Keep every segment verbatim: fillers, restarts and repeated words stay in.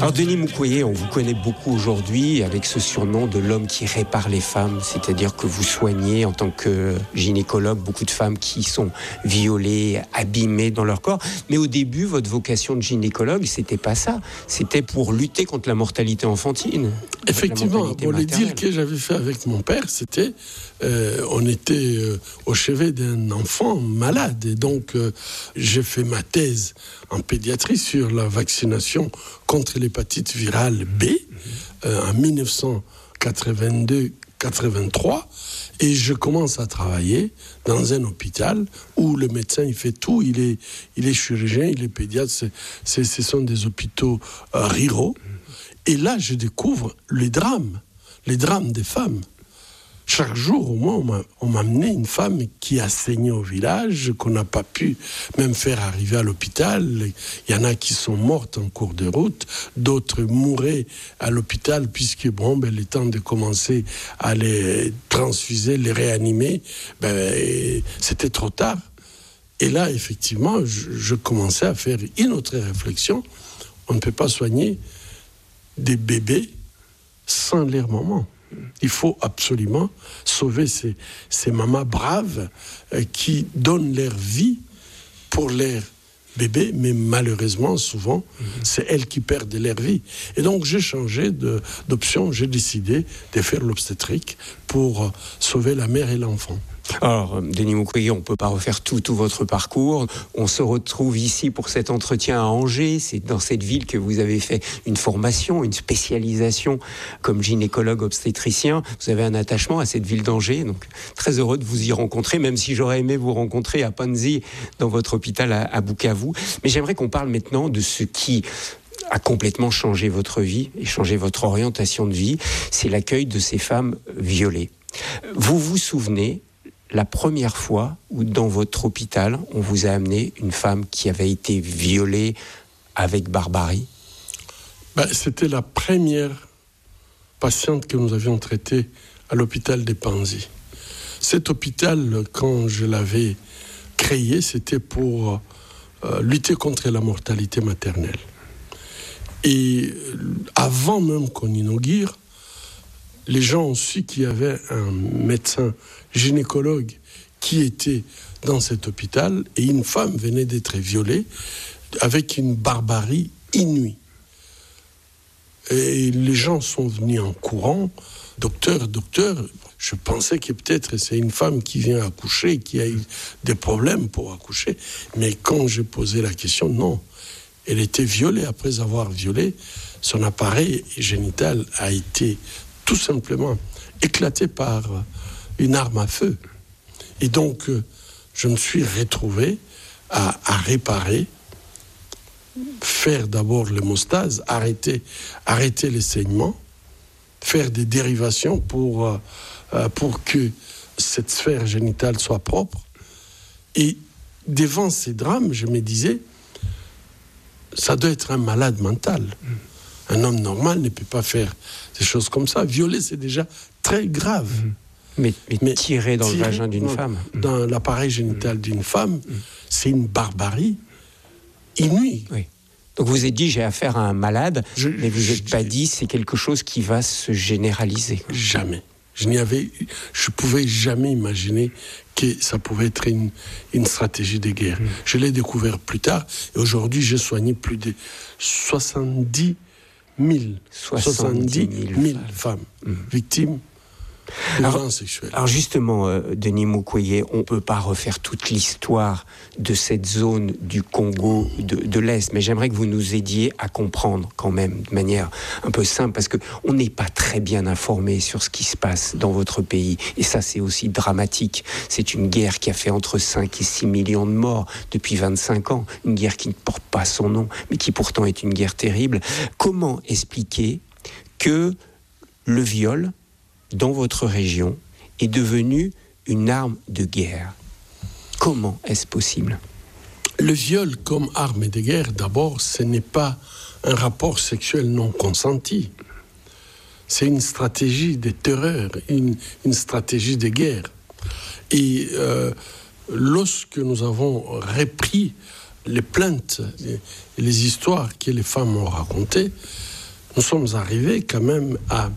Alors Denis Mukwege, on vous connaît beaucoup aujourd'hui avec ce surnom de l'homme qui répare les femmes, c'est-à-dire que vous soignez en tant que gynécologue beaucoup de femmes qui sont violées, abîmées dans leur corps. Mais au début, votre vocation de gynécologue, c'était pas ça. C'était pour lutter contre la mortalité enfantine. Effectivement, bon, les deals que j'avais fait avec mon père, c'était, euh, on était euh, au chevet d'un enfant malade. Et donc, euh, j'ai fait ma thèse en pédiatrie sur la vaccination contre l'hépatite virale B euh, en dix-neuf cent quatre-vingt-deux quatre-vingt-trois. Et je commence à travailler dans un hôpital où le médecin, il fait tout. Il est, il est chirurgien, il est pédiatre. C'est, c'est, ce sont des hôpitaux euh, ruraux. Et là, je découvre les drames, les drames des femmes. Chaque jour, au moins, on m'a, on m'a amené une femme qui a saigné au village, qu'on n'a pas pu même faire arriver à l'hôpital. Il y en a qui sont mortes en cours de route, d'autres mouraient à l'hôpital, puisque, bon, ben, le temps de commencer à les transfuser, les réanimer, ben, c'était trop tard. Et là, effectivement, je, je commençais à faire une autre réflexion. On ne peut pas soigner des bébés sans leur maman. Il faut absolument sauver ces, ces mamans braves euh, qui donnent leur vie pour leurs bébés, mais malheureusement, souvent, mmh. c'est elles qui perdent leur vie. Et donc, j'ai changé de, d'option, j'ai décidé de faire l'obstétrique pour euh, sauver la mère et l'enfant. Alors, Denis Mukwege, on ne peut pas refaire tout, tout votre parcours. On se retrouve ici pour cet entretien à Angers. C'est dans cette ville que vous avez fait une formation, une spécialisation comme gynécologue obstétricien. Vous avez un attachement à cette ville d'Angers. Donc, très heureux de vous y rencontrer, même si j'aurais aimé vous rencontrer à Panzi, dans votre hôpital à, à Bukavu. Mais j'aimerais qu'on parle maintenant de ce qui a complètement changé votre vie et changé votre orientation de vie. C'est l'accueil de ces femmes violées. Vous vous souvenez la première fois où dans votre hôpital, on vous a amené une femme qui avait été violée avec barbarie? Ben, c'était la première patiente que nous avions traitée à l'hôpital des Panzi. Cet hôpital, quand je l'avais créé, c'était pour euh, lutter contre la mortalité maternelle. Et avant même qu'on inaugure, les gens ont su qu'il y avait un médecin gynécologue qui était dans cet hôpital et une femme venait d'être violée avec une barbarie inouïe. Et les gens sont venus en courant. Docteur, docteur, je pensais que peut-être c'est une femme qui vient accoucher, qui a eu des problèmes pour accoucher. Mais quand j'ai posé la question, non. Elle était violée. Après avoir violé, son appareil génital a été tout simplement éclaté par une arme à feu. Et donc, je me suis retrouvé à, à réparer, faire d'abord l'hémostase, arrêter, arrêter les saignements, faire des dérivations pour, euh, pour que cette sphère génitale soit propre. Et devant ces drames, je me disais, ça doit être un malade mental. Un homme normal ne peut pas faire des choses comme ça. Violer, c'est déjà très grave. Mmh. Mais, mais, mais tirer dans tirer le vagin d'une dans, femme. Dans l'appareil génital mmh. d'une femme, mmh. c'est une barbarie inouïe. Oui. Donc vous avez dit, j'ai affaire à un malade, je, mais vous n'êtes pas dit, c'est quelque chose qui va se généraliser. Jamais. Je n'y avais, je pouvais jamais imaginer que ça pouvait être une, une stratégie de guerre. Mmh. Je l'ai découvert plus tard, et aujourd'hui, j'ai soigné plus de soixante-dix mille femmes mmh. victimes de violences sexuelles. Alors justement, euh, Denis Mukwege, on ne peut pas refaire toute l'histoire de cette zone du Congo de, de l'Est, mais j'aimerais que vous nous aidiez à comprendre quand même de manière un peu simple, parce qu'on n'est pas très bien informé sur ce qui se passe dans votre pays, et ça c'est aussi dramatique. C'est une guerre qui a fait entre cinq et six millions de morts depuis vingt-cinq ans, une guerre qui ne porte pas son nom, mais qui pourtant est une guerre terrible. Comment expliquer que le viol dans votre région est devenu une arme de guerre? Comment est-ce possible? Le viol comme arme de guerre, d'abord, ce n'est pas un rapport sexuel non consenti. C'est une stratégie de terreur, une, une stratégie de guerre. Et euh, lorsque nous avons repris les plaintes et les histoires que les femmes ont racontées, nous sommes arrivés quand même à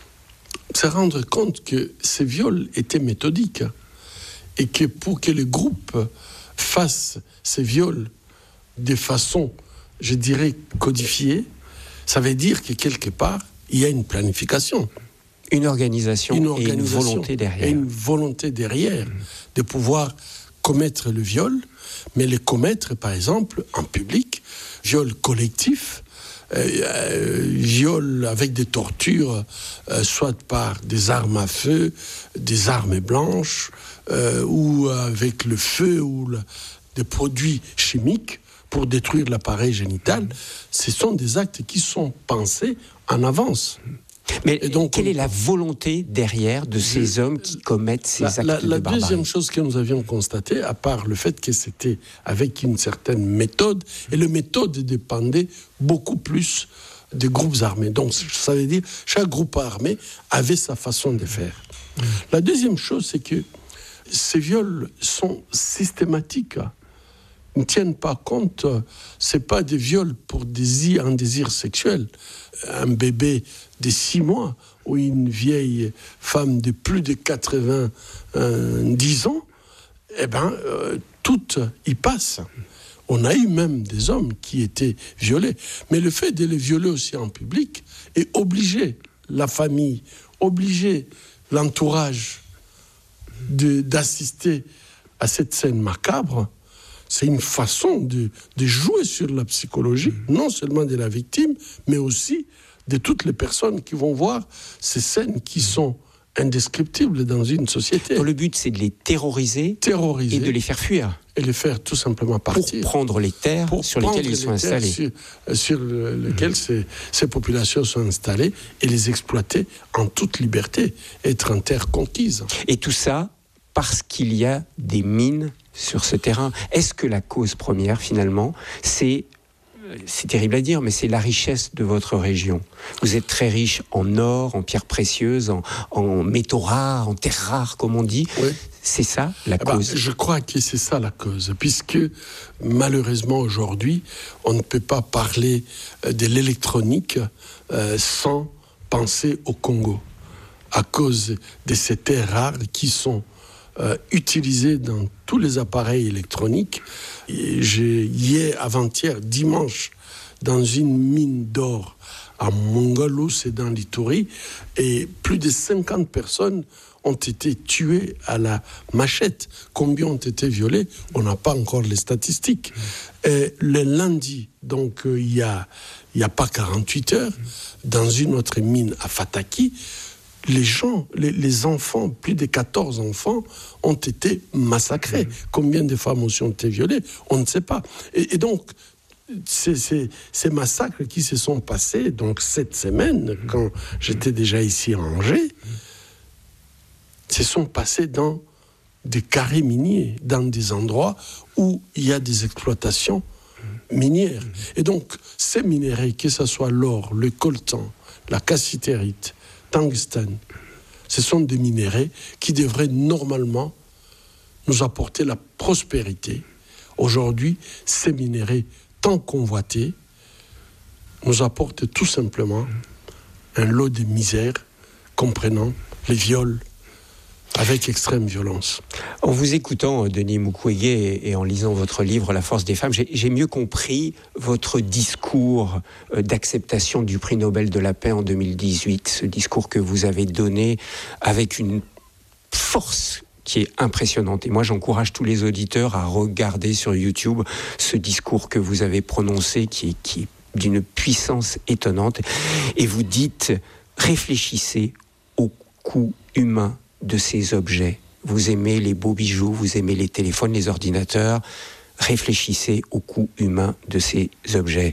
se rendre compte que ces viols étaient méthodiques et que pour que les groupes fassent ces viols de façon, je dirais, codifiée, ça veut dire que quelque part, il y a une planification. Une organisation, une organisation et une volonté derrière. Et une volonté derrière mmh. de pouvoir commettre le viol, mais le commettre, par exemple, en public, viol collectif, Euh, euh, viol avec des tortures, euh, soit par des armes à feu, des armes blanches, euh, ou avec le feu ou le, des produits chimiques pour détruire l'appareil génital. Ce sont des actes qui sont pensés en avance. Mais et donc, quelle est la volonté derrière de ces je, hommes qui commettent ces la, actes la, de la barbarie? La deuxième chose que nous avions constatée, à part le fait que c'était avec une certaine méthode, et la méthode dépendait beaucoup plus des groupes armés. Donc, ça veut dire chaque groupe armé avait sa façon de faire. Mmh. La deuxième chose, c'est que ces viols sont systématiques. Ils ne tiennent pas compte, c'est pas des viols pour désir, un désir sexuel. Un bébé de six mois ou une vieille femme de plus de quatre-vingt-dix ans, eh bien, euh, toutes y passent. On a eu même des hommes qui étaient violés. Mais le fait de les violer aussi en public et obliger la famille, obliger l'entourage de, d'assister à cette scène macabre, c'est une façon de, de jouer sur la psychologie, non seulement de la victime, mais aussi de toutes les personnes qui vont voir ces scènes qui sont indescriptibles dans une société. Donc le but, c'est de les terroriser, terroriser et de les faire fuir. Et les faire tout simplement partir. Pour prendre les terres pour sur lesquelles ils sont installés. Sur, sur lesquelles mmh. ces, ces populations sont installées et les exploiter en toute liberté, être en terre conquise. Et tout ça parce qu'il y a des mines sur ce terrain. Est-ce que la cause première, finalement, c'est, c'est terrible à dire, mais c'est la richesse de votre région? Vous êtes très riche en or, en pierres précieuses, en, en métaux rares, en terres rares, comme on dit. Oui. C'est ça, la eh cause? ben, Je crois que c'est ça, la cause. Puisque, malheureusement, aujourd'hui, on ne peut pas parler de l'électronique euh, sans penser au Congo. À cause de ces terres rares qui sont Euh, utilisé dans tous les appareils électroniques. Et j'ai, hier, avant-hier, dimanche, dans une mine d'or à Mongolou, c'est dans l'Ituri, et plus de cinquante personnes ont été tuées à la machette. Combien ont été violées? On n'a pas encore les statistiques. Et le lundi, donc il euh, n'y a, y a pas quarante-huit heures, dans une autre mine à Fataki, les gens, les, les enfants, plus de quatorze enfants ont été massacrés. Mmh. Combien de femmes aussi ont été violées? On ne sait pas. Et, et donc, ces, ces, ces massacres qui se sont passés, donc cette semaine, mmh. quand j'étais déjà ici à Angers, mmh. se sont passés dans des carrés miniers, dans des endroits où il y a des exploitations minières. Mmh. Et donc, ces minéraux, que ce soit l'or, le coltan, la cassitérite, tungstène, ce sont des minéraux qui devraient normalement nous apporter la prospérité. Aujourd'hui, ces minéraux, tant convoités, nous apportent tout simplement un lot de misère, comprenant les viols avec extrême violence. En vous écoutant, Denis Mukwege, et en lisant votre livre « La force des femmes », j'ai, j'ai mieux compris votre discours d'acceptation du prix Nobel de la paix en deux mille dix-huit, ce discours que vous avez donné avec une force qui est impressionnante. Et moi, j'encourage tous les auditeurs à regarder sur YouTube ce discours que vous avez prononcé, qui est, qui est d'une puissance étonnante. Et vous dites, réfléchissez au coût humain de ces objets. Vous aimez les beaux bijoux, vous aimez les téléphones, les ordinateurs. Réfléchissez au coût humain de ces objets.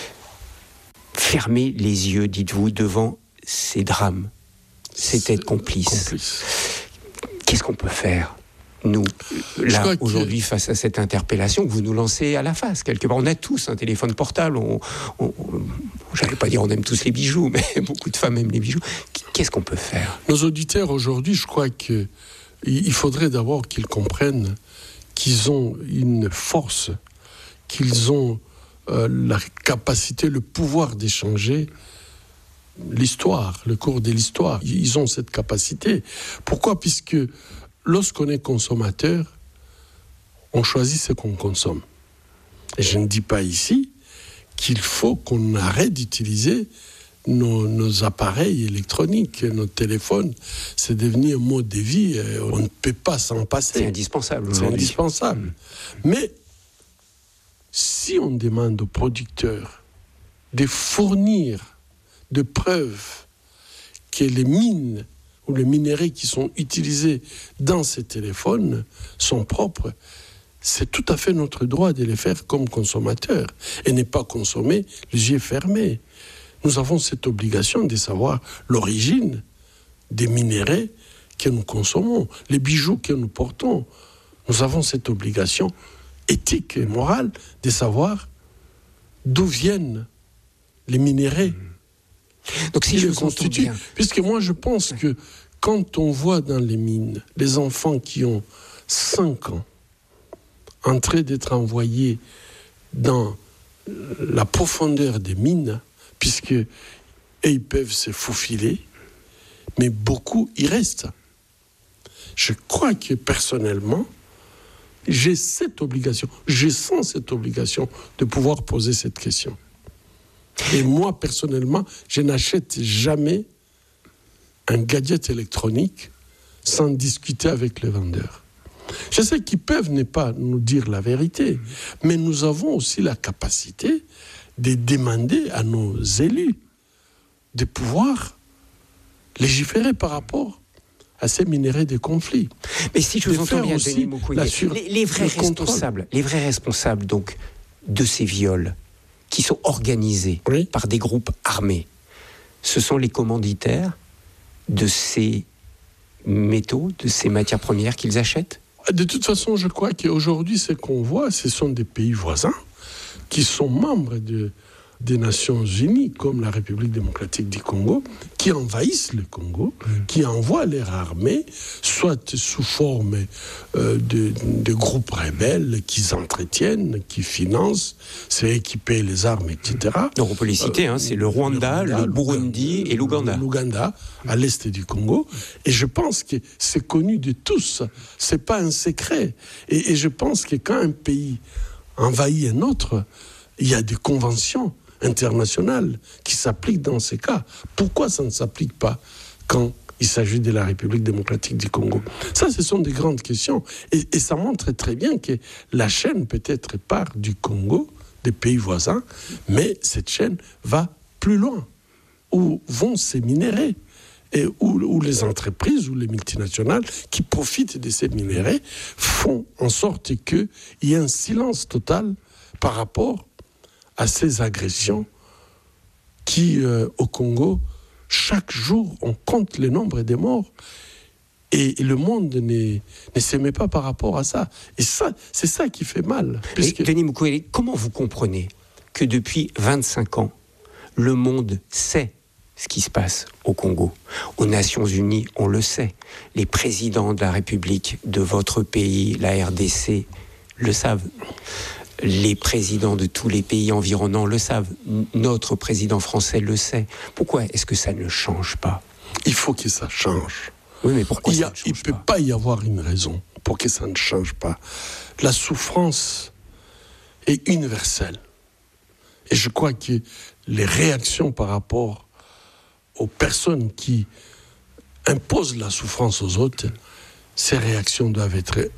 Fermez les yeux, dites-vous, devant ces drames. C'est être complice. complice. Qu'est-ce qu'on peut faire, nous, là, aujourd'hui, que... face à cette interpellation que vous nous lancez à la face, quelque part? On a tous un téléphone portable. On, on, on, j'allais pas dire on aime tous les bijoux, mais beaucoup de femmes aiment les bijoux. Qu'est-ce qu'on peut faire? Nos auditeurs, aujourd'hui, je crois qu'il faudrait d'abord qu'ils comprennent qu'ils ont une force qu'ils ont euh, la capacité, le pouvoir d'échanger l'histoire, le cours de l'histoire. Ils ont cette capacité. Pourquoi ? Puisque lorsqu'on est consommateur, on choisit ce qu'on consomme. Et je ne dis pas ici qu'il faut qu'on arrête d'utiliser nos, nos appareils électroniques, nos téléphones. C'est devenu un mode de vie, on ne peut pas s'en passer. C'est indispensable. C'est indispensable. Mmh. Mais si on demande aux producteurs de fournir des preuves que les mines ou les minerais qui sont utilisés dans ces téléphones sont propres, c'est tout à fait notre droit de les faire comme consommateurs et ne pas consommer les yeux fermés. Nous avons cette obligation de savoir l'origine des minerais que nous consommons, les bijoux que nous portons. Nous avons cette obligation éthique et morale de savoir d'où viennent les minerais. Donc si qui je les constituent. Bien. Puisque moi je pense que quand on voit dans les mines les enfants qui ont cinq ans en train d'être envoyés dans la profondeur des mines, puisque ils peuvent se faufiler, mais beaucoup y restent. Je crois que personnellement, j'ai cette obligation, je sens cette obligation de pouvoir poser cette question. Et moi, personnellement, je n'achète jamais un gadget électronique sans discuter avec le vendeur. Je sais qu'ils peuvent ne pas nous dire la vérité, mais nous avons aussi la capacité de demander à nos élus de pouvoir légiférer par rapport à ces minerais de conflit. Mais si je vous entends bien, Denis Mukwege, sur... les, les vrais responsables, les vrais responsables donc de ces viols qui sont organisés oui. par des groupes armés, ce sont les commanditaires de ces métaux, de ces matières premières qu'ils achètent ? De toute façon, je crois qu'aujourd'hui, ce qu'on voit, ce sont des pays voisins qui sont membres de, des Nations Unies, comme la République démocratique du Congo, qui envahissent le Congo, mmh. qui envoient leur armée, soit sous forme euh, de, de groupes rebelles qu'ils entretiennent, qui financent, c'est eux qui payent les armes, et cetera. Donc on peut les citer, euh, hein, c'est le Rwanda, le, Rwanda, le Burundi le, et l'Ouganda. L'Ouganda, à l'est du Congo. Et je pense que c'est connu de tous, c'est pas un secret. Et, et je pense que quand un pays envahit un autre, il y a des conventions internationales qui s'appliquent dans ces cas. Pourquoi ça ne s'applique pas quand il s'agit de la République démocratique du Congo ? Ça, ce sont des grandes questions. Et, et ça montre très bien que la chaîne peut-être part du Congo, des pays voisins, mais cette chaîne va plus loin. Où vont ces minéraux ? Et où, où les entreprises ou les multinationales qui profitent de ces minéraux font en sorte qu'il y ait un silence total par rapport à ces agressions qui, euh, au Congo, chaque jour, on compte le nombre des morts et le monde ne, ne s'émet pas par rapport à ça. Et ça, c'est ça qui fait mal. Puisque... Denis Mukwege, comment vous comprenez que depuis vingt-cinq ans, le monde sait ce qui se passe au Congo? Aux Nations Unies, on le sait. Les présidents de la République de votre pays, la R D C, le savent. Les présidents de tous les pays environnants le savent. Notre président français le sait. Pourquoi est-ce que ça ne change pas ? Il faut que ça change. Oui, mais pourquoi il ça ne change Il ne peut pas. pas y avoir une raison pour que ça ne change pas. La souffrance est universelle. Et je crois que les réactions par rapport aux personnes qui imposent la souffrance aux autres, ces réactions doivent être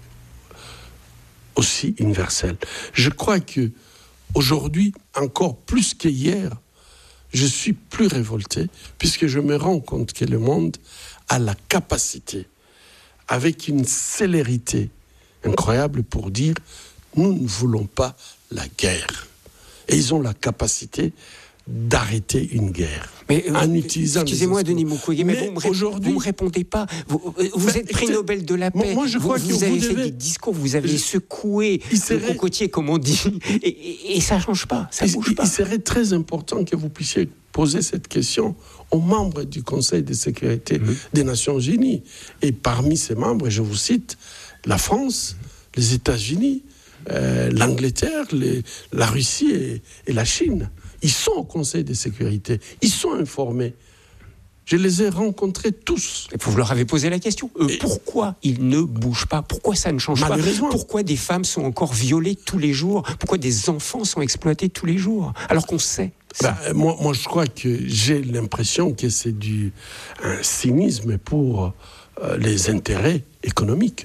aussi universelles. Je crois que aujourd'hui, encore plus qu'hier, je suis plus révolté, puisque je me rends compte que le monde a la capacité, avec une célérité incroyable, pour dire « nous ne voulons pas la guerre ». Et ils ont la capacité d'arrêter une guerre. Mais, en utilisant excusez-moi, Denis Mukwege, mais, mais vous ne me, me répondez pas. Vous, vous ben, êtes prix Nobel de la paix. Moi, je crois vous, que vous avez vous fait devez... des discours, vous avez je... secoué serait... le cocotier, comme on dit, et, et, et ça ne change pas, ça ne bouge il, pas. Il serait très important que vous puissiez poser cette question aux membres du Conseil de sécurité mmh. des Nations Unies. Et parmi ces membres, je vous cite, la France, mmh. les États-Unis, euh, l'Angleterre, les, la Russie et, et la Chine. Ils sont au Conseil de sécurité, ils sont informés. Je les ai rencontrés tous. Et vous leur avez posé la question. Euh, et pourquoi ils ne bougent pas ? Pourquoi ça ne change pas ? Pourquoi des femmes sont encore violées tous les jours ? Pourquoi des enfants sont exploités tous les jours ? Alors qu'on sait. Ben, moi, moi, je crois que j'ai l'impression que c'est du un cynisme pour euh, les intérêts économiques.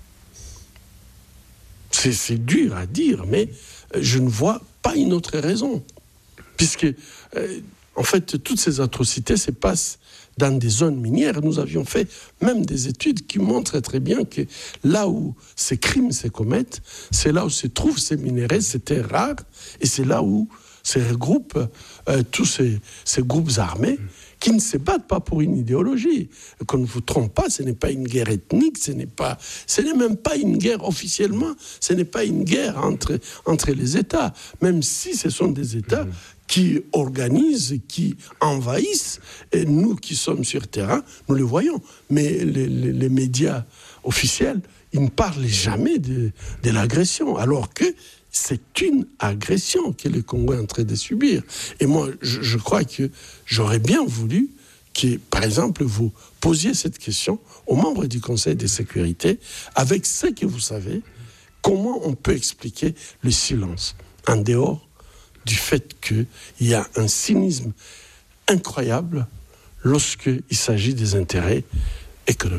C'est, c'est dur à dire, mais je ne vois pas une autre raison. Puisque, euh, en fait, toutes ces atrocités se passent dans des zones minières. Nous avions fait même des études qui montrent très bien que là où ces crimes se commettent, c'est là où se trouvent ces minerais, c'était rare, et c'est là où se regroupent euh, tous ces, ces groupes armés qui ne se battent pas pour une idéologie. Qu'on ne vous trompe pas, ce n'est pas une guerre ethnique, ce n'est, pas, ce n'est même pas une guerre officiellement, ce n'est pas une guerre entre, entre les États, même si ce sont des États mmh. qui organisent, qui envahissent, et nous qui sommes sur terrain, nous le voyons. Mais les, les, les médias officiels, ils ne parlent jamais de, de l'agression, alors que c'est une agression que le Congo est en train de subir. Et moi, je, je crois que j'aurais bien voulu que, par exemple, vous posiez cette question aux membres du Conseil de sécurité, avec ce que vous savez, comment on peut expliquer le silence, en dehors du fait qu'il y a un cynisme incroyable lorsqu'il s'agit des intérêts économiques.